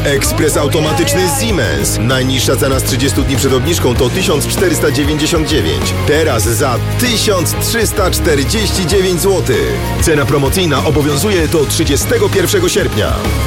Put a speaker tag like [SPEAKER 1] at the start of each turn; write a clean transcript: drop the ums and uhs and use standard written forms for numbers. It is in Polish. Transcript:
[SPEAKER 1] Ekspres automatyczny Siemens. Najniższa cena z 30 dni przed obniżką to 1499. Teraz za 1349 zł. Cena promocyjna obowiązuje do 31 sierpnia.